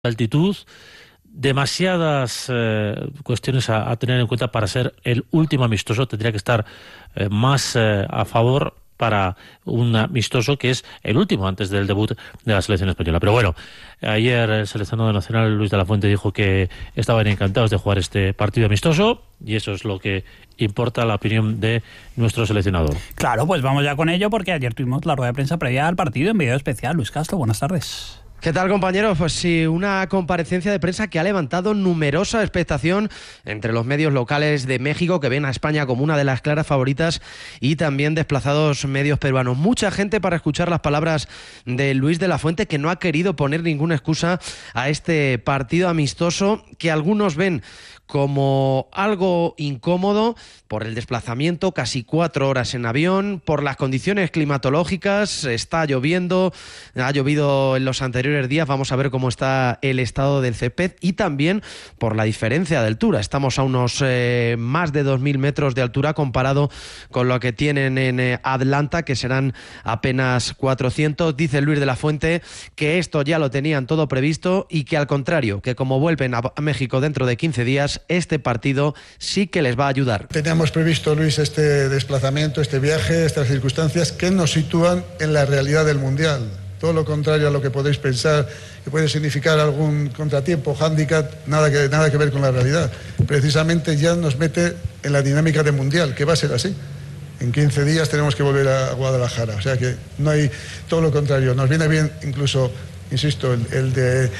altitud, demasiadas cuestiones a tener en cuenta para ser el último amistoso. Tendría que estar más a favor para un amistoso que es el último antes del debut de la selección española. Pero bueno, ayer el seleccionador nacional Luis de la Fuente dijo que estaban encantados de jugar este partido amistoso y eso es lo que importa, la opinión de nuestro seleccionador. Claro, pues vamos ya con ello porque ayer tuvimos la rueda de prensa previa al partido en video especial. Luis Castro, buenas tardes. ¿Qué tal, compañeros? Pues sí, una comparecencia de prensa que ha levantado numerosa expectación entre los medios locales de México, que ven a España como una de las claras favoritas, y también desplazados medios peruanos. Mucha gente para escuchar las palabras de Luis de la Fuente, que no ha querido poner ninguna excusa a este partido amistoso, que algunos ven como algo incómodo por el desplazamiento, casi 4 horas en avión, por las condiciones climatológicas, está lloviendo, ha llovido en los anteriores días, vamos a ver cómo está el estado del césped, y también por la diferencia de altura. Estamos a unos más de 2.000 metros de altura comparado con lo que tienen en Atlanta, que serán apenas 400. Dice Luis de la Fuente que esto ya lo tenían todo previsto y que al contrario, que como vuelven a México dentro de 15 días, este partido sí que les va a ayudar. Teníamos previsto, Luis, este desplazamiento, este viaje, estas circunstancias que nos sitúan en la realidad del Mundial. Todo lo contrario a lo que podéis pensar, que puede significar algún contratiempo, hándicap, nada que ver con la realidad. Precisamente ya nos mete en la dinámica del Mundial, que va a ser así. En 15 días tenemos que volver a Guadalajara. O sea que no hay, todo lo contrario. Nos viene bien incluso, insisto, el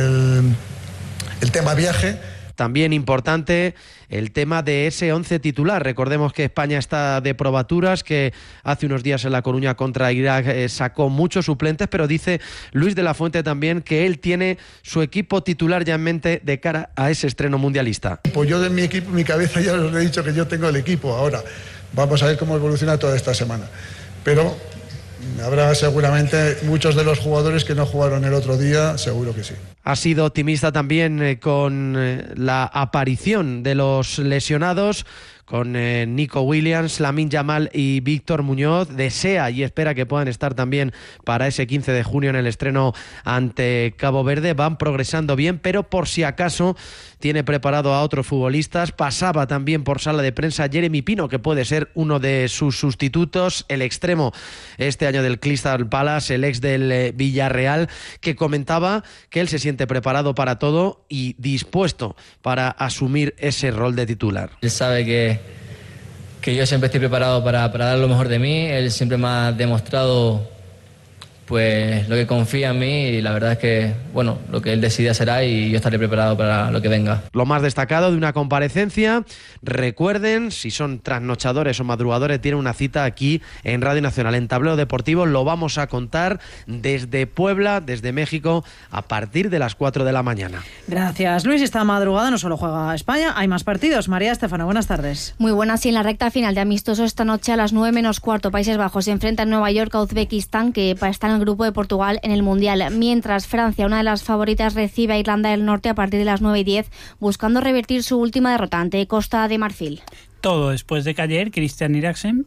tema viaje. También importante el tema de ese 11 titular. Recordemos que España está de probaturas, que hace unos días en La Coruña contra Irak sacó muchos suplentes, pero dice Luis de la Fuente también que él tiene su equipo titular ya en mente de cara a ese estreno mundialista. Pues yo de mi equipo, mi cabeza ya os he dicho que yo tengo el equipo. Ahora vamos a ver cómo evoluciona toda esta semana. Pero habrá seguramente muchos de los jugadores que no jugaron el otro día, seguro que sí. Ha sido optimista también con la aparición de los lesionados, con Nico Williams, Lamine Yamal y Víctor Muñoz. Desea y espera que puedan estar también para ese 15 de junio en el estreno ante Cabo Verde. Van progresando bien, pero por si acaso tiene preparado a otros futbolistas. Pasaba también por sala de prensa Jeremy Pino, que puede ser uno de sus sustitutos, el extremo este año del Crystal Palace, el ex del Villarreal, que comentaba que él se siente preparado para todo y dispuesto para asumir ese rol de titular. Él sabe que yo siempre estoy preparado para dar lo mejor de mí. Él siempre me ha demostrado pues lo que confía en mí, y la verdad es que bueno, lo que él decida será y yo estaré preparado para lo que venga. Lo más destacado de una comparecencia, recuerden, si son trasnochadores o madrugadores, tienen una cita aquí en Radio Nacional, en Tablero Deportivo. Lo vamos a contar desde Puebla, desde México, a partir de las 4 de la mañana. Gracias, Luis. Esta madrugada no solo juega España, hay más partidos. María Estefano, buenas tardes. Muy buenas, y en la recta final de amistoso esta noche a las 9:15, Países Bajos se enfrenta en Nueva York a Uzbekistán, que está en el grupo de Portugal en el Mundial, mientras Francia, una de las favoritas, recibe a Irlanda del Norte a partir de las 9:10, buscando revertir su última derrota ante Costa de Marfil. Todo después de que ayer Christian Eriksen,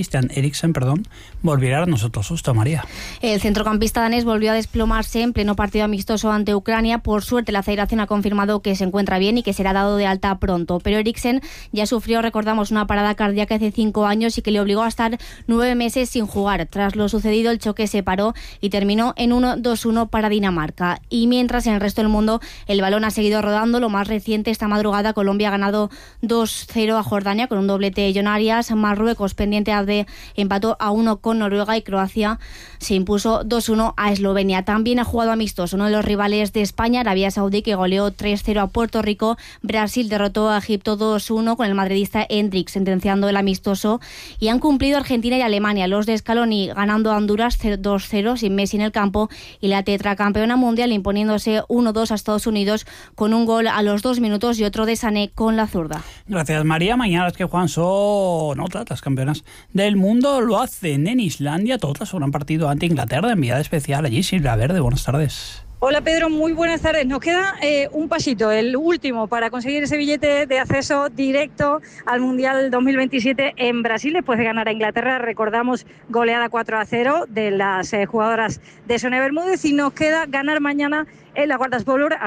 volviera a darnos otro susto, María. El centrocampista danés volvió a desplomarse en pleno partido amistoso ante Ucrania. Por suerte, la federación ha confirmado que se encuentra bien y que será dado de alta pronto. Pero Eriksen ya sufrió, recordamos, una parada cardíaca hace 5 años y que le obligó a estar 9 meses sin jugar. Tras lo sucedido, el choque se paró y terminó en 1-2-1 para Dinamarca. Y mientras, en el resto del mundo, el balón ha seguido rodando. Lo más reciente, esta madrugada, Colombia ha ganado 2-0 a Jordania con un doblete de John Arias. Marruecos, pendiente de empató a 1 con Noruega, y Croacia se impuso 2-1 a Eslovenia. También ha jugado amistoso uno de los rivales de España, Arabia Saudí, que goleó 3-0 a Puerto Rico. Brasil derrotó a Egipto 2-1 con el madridista Hendrik sentenciando el amistoso, y han cumplido Argentina y Alemania, los de Scaloni ganando a Honduras 2-0 sin Messi en el campo, y la tetracampeona mundial imponiéndose 1-2 a Estados Unidos con un gol a los 2 minutos y otro de Sané con la zurda. Gracias, María. Mañana las que juegan son otras campeonas del mundo, lo hacen en Islandia, todas sobre un partido ante Inglaterra. Enviada especial allí, Silvia Verde, buenas tardes. Hola Pedro, muy buenas tardes. Nos queda un pasito, el último, para conseguir ese billete de acceso directo al Mundial 2027 en Brasil, después de ganar a Inglaterra. Recordamos, goleada 4-0 de las jugadoras de Sonia Bermúdez, y nos queda ganar mañana en la Guardas Bowler